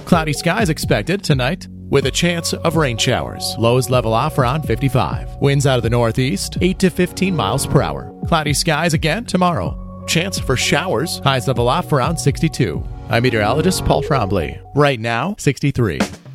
Cloudy skies expected tonight with a chance of rain showers. Lows level off around 55. Winds out of the northeast, 8 to 15 miles per hour. Cloudy skies again tomorrow. Chance for showers. Highs level off around 62. I'm meteorologist Paul Trombley. Right now, 63.